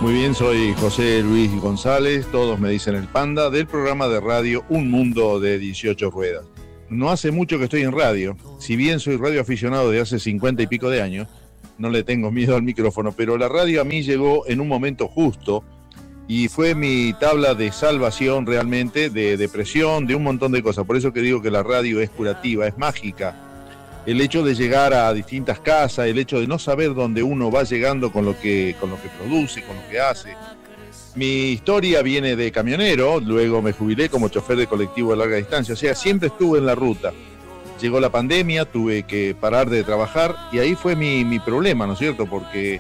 Muy bien, soy José Luis González, todos me dicen el Panda, del programa de radio Un Mundo de 18 Ruedas. No hace mucho que estoy en radio, si bien soy radioaficionado de hace 50 y pico de años, no le tengo miedo al micrófono, pero la radio a mí llegó en un momento justo y fue mi tabla de salvación realmente, de depresión, de un montón de cosas. Por eso que digo que la radio es curativa, es mágica. El hecho de llegar a distintas casas, el hecho de no saber dónde uno va llegando con lo que produce, con lo que hace. Mi historia viene de camionero, luego me jubilé como chofer de colectivo de larga distancia, o sea, siempre estuve en la ruta. Llegó la pandemia, tuve que parar de trabajar y ahí fue mi problema, ¿no es cierto? Porque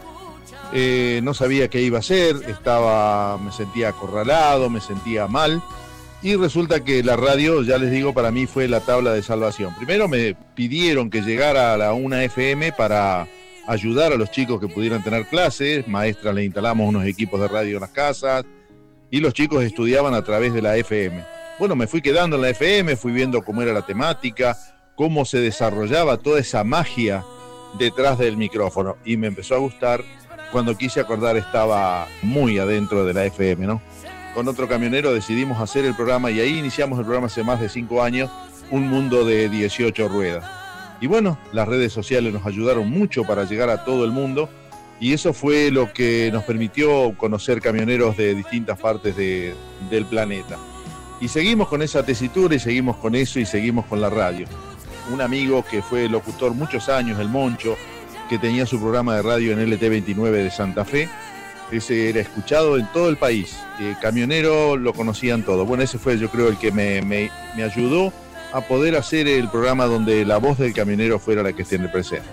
no sabía qué iba a hacer, me sentía acorralado, me sentía mal. Y resulta que la radio, ya les digo, para mí fue la tabla de salvación. Primero me pidieron que llegara a la 1 FM para ayudar a los chicos que pudieran tener clases. Maestras, le instalamos unos equipos de radio en las casas y los chicos estudiaban a través de la FM. Bueno, me fui quedando en la FM, fui viendo cómo era la temática, cómo se desarrollaba toda esa magia detrás del micrófono. Y me empezó a gustar. Cuando quise acordar estaba muy adentro de la FM, ¿no? Con otro camionero decidimos hacer el programa y ahí iniciamos el programa hace más de 5 años, Un Mundo de 18 Ruedas. Y bueno, las redes sociales nos ayudaron mucho para llegar a todo el mundo y eso fue lo que nos permitió conocer camioneros de distintas partes del planeta. Y seguimos con esa tesitura y seguimos con eso y seguimos con la radio. Un amigo que fue locutor muchos años, el Moncho, que tenía su programa de radio en LT29 de Santa Fe, ese era escuchado en todo el país, camionero lo conocían todos. Bueno, ese fue yo creo el que me ayudó a poder hacer el programa donde la voz del camionero fuera la que esté en el presente.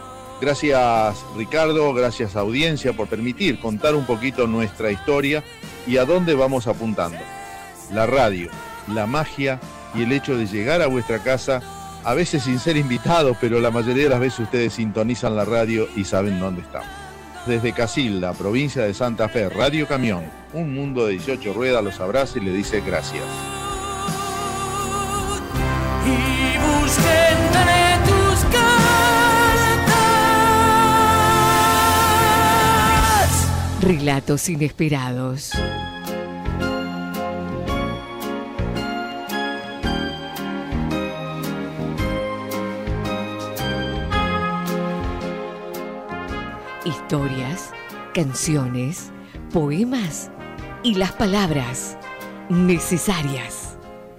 Gracias Ricardo, gracias audiencia por permitir contar un poquito nuestra historia y a dónde vamos apuntando. La radio, la magia y el hecho de llegar a vuestra casa, a veces sin ser invitados, pero la mayoría de las veces ustedes sintonizan la radio y saben dónde estamos. Desde Casilda, provincia de Santa Fe, Radio Camión, Un Mundo de 18 Ruedas los abraza y le dice gracias. Y busqué entre tus cartas relatos inesperados. Historias, canciones, poemas y las palabras necesarias.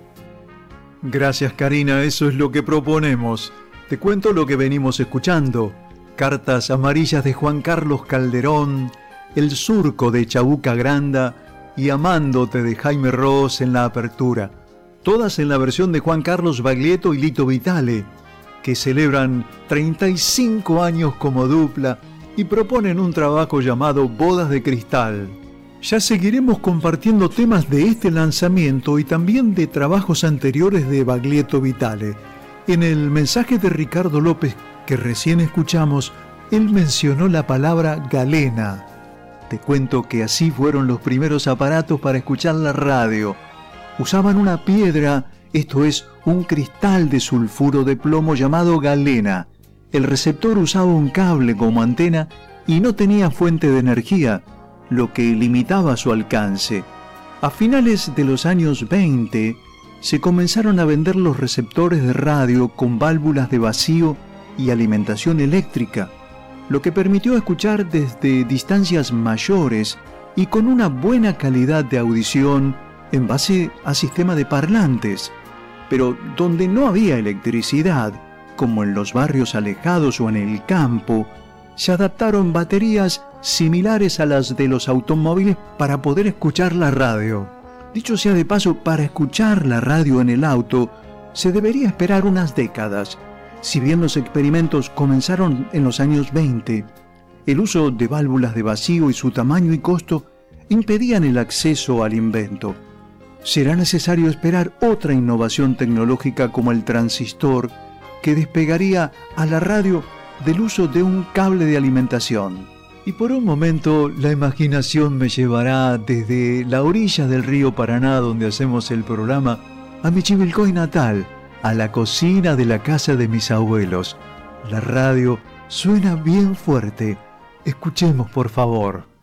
Gracias, Karina, eso es lo que proponemos. Te cuento lo que venimos escuchando. Cartas amarillas de Juan Carlos Calderón, El surco de Chabuca Granda y Amándote de Jaime Ross en la apertura. Todas en la versión de Juan Carlos Baglietto y Lito Vitale, que celebran 35 años como dupla y proponen un trabajo llamado Bodas de Cristal. Ya seguiremos compartiendo temas de este lanzamiento y también de trabajos anteriores de Baglietto Vitale. En el mensaje de Ricardo López que recién escuchamos, él mencionó la palabra galena. Te cuento que así fueron los primeros aparatos para escuchar la radio. Usaban una piedra, esto es, un cristal de sulfuro de plomo llamado galena. El receptor usaba un cable como antena y no tenía fuente de energía, lo que limitaba su alcance. A finales de los años 20 se comenzaron a vender los receptores de radio con válvulas de vacío y alimentación eléctrica, lo que permitió escuchar desde distancias mayores y con una buena calidad de audición en base a sistema de parlantes. Pero donde no había electricidad, como en los barrios alejados o en el campo, se adaptaron baterías similares a las de los automóviles para poder escuchar la radio. Dicho sea de paso, para escuchar la radio en el auto se debería esperar unas décadas. Si bien los experimentos comenzaron en los años 20, el uso de válvulas de vacío y su tamaño y costo impedían el acceso al invento. Será necesario esperar otra innovación tecnológica como el transistor, que despegaría a la radio del uso de un cable de alimentación. Y por un momento la imaginación me llevará desde la orilla del río Paraná, donde hacemos el programa, a mi Chivilcoy natal, a la cocina de la casa de mis abuelos. La radio suena bien fuerte. Escuchemos, por favor.